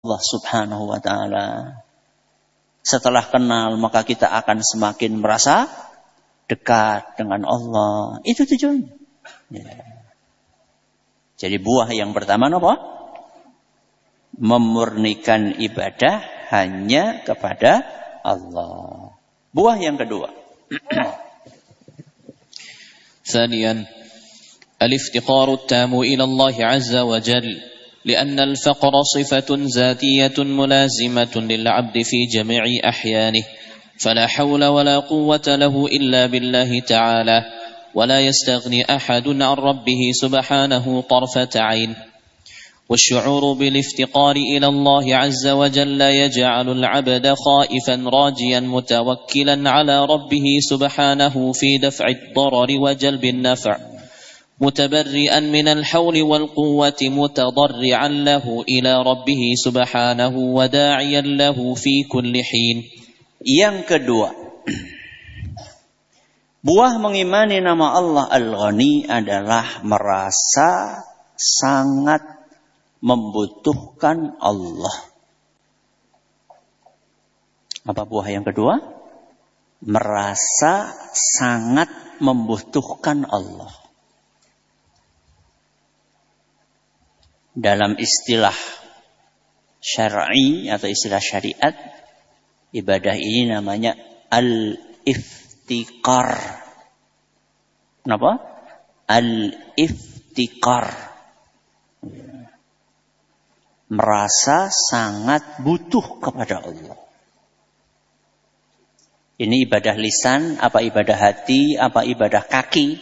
Allah Subhanahu wa ta'ala. Setelah kenal, maka kita akan semakin merasa dekat dengan Allah. Itu tujuannya. Ya. Jadi buah yang pertama apa? Memurnikan ibadah hanya kepada Allah. Buah yang kedua. ثانيا الافتقار التام إلى الله عز وجل لأن الفقر صفة ذاتية ملازمة للعبد في جميع أحيانه فلا حول ولا قوة له إلا بالله تعالى ولا يستغني أحد عن ربه سبحانه طرفة عين والشعور بالافتقار إلى الله عز وجل يجعل العبد خائفا راجيا متوكلا على ربه سبحانه في دفع الضرر وجلب النفع متبرئا من الحول والقوة متضرعا له إلى ربه سبحانه وداعيا له في كل حين. Yang kedua, buah mengimani nama Allah Al-Ghani adalah merasa sangat membutuhkan Allah. Apa buah yang kedua? Merasa sangat membutuhkan Allah. Dalam istilah syar'i atau istilah syariat, ibadah ini namanya al-iftikar. Kenapa? Al-iftikar. Merasa sangat butuh kepada Allah. Ini ibadah lisan, apa ibadah hati, apa ibadah kaki?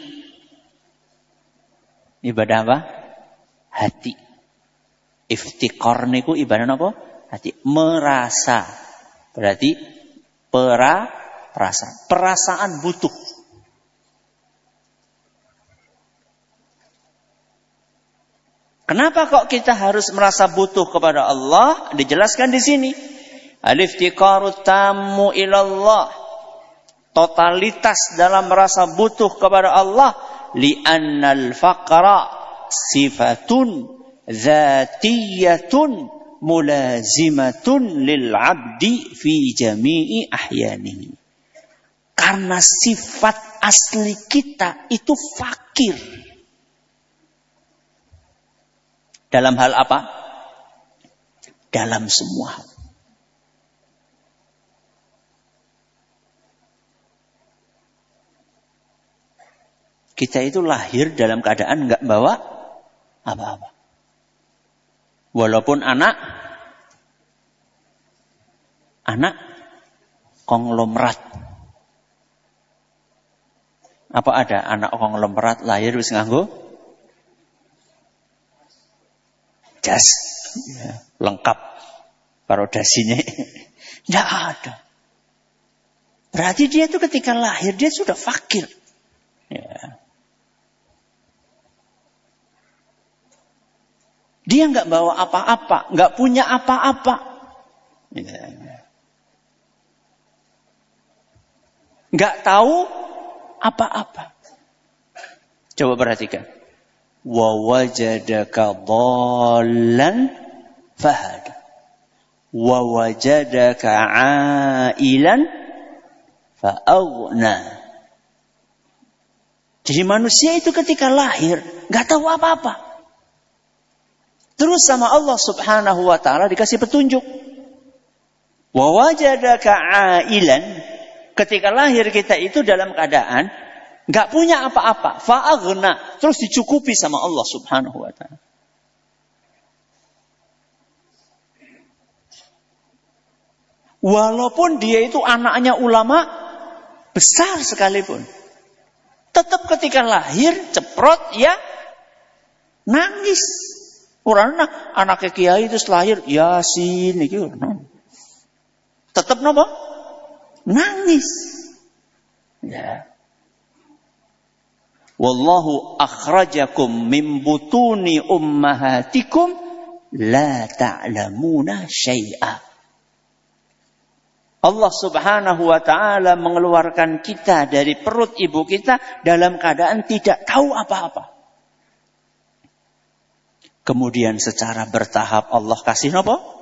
Ibadah apa? Hati. Iftikar niku ibadah apa? Hati. Merasa. Berarti perasaan butuh. Kenapa kok kita harus merasa butuh kepada Allah? Dijelaskan di sini. Al-iftikaru tammu ilallah. Totalitas dalam merasa butuh kepada Allah. Li'annal faqra sifatun zatiyatun mulazimatun lil'abdi fi jami'i ahyanihi. Karena sifat asli kita itu fakir. Dalam hal apa? Dalam semua hal. Kita itu lahir dalam keadaan enggak bawa apa-apa. Walaupun anak konglomerat. Apa ada anak konglomerat lahir wis nganggo jas, ya, lengkap parodasinya? Tidak ada. Berarti dia itu ketika lahir dia sudah fakir. Ya. Dia nggak bawa apa-apa, nggak punya apa-apa. Ya. Nggak tahu apa-apa. Coba perhatikan. Wa wajadaka dhallan fahada. Wa wajadaka ailan fa'aghna. Jadi manusia itu ketika lahir nggak tahu apa-apa. Terus sama Allah Subhanahu wa ta'ala dikasih petunjuk. Wa wajadaka ailan. Ketika lahir kita itu dalam keadaan enggak punya apa-apa. Fa'aghna. Terus dicukupi sama Allah Subhanahu wa ta'ala. Walaupun dia itu anaknya ulama besar sekalipun. Tetap ketika lahir ceprot ya nangis. Orang anaknya kiai itu lahir Yasin gitu. Tetap napa? Nangis. Ya. Wallahu akhrajakum min butuni ummahatikum la ta'lamuna syai'a. Allah Subhanahu wa ta'ala mengeluarkan kita dari perut ibu kita dalam keadaan tidak tahu apa-apa. Kemudian secara bertahap Allah kasih apa?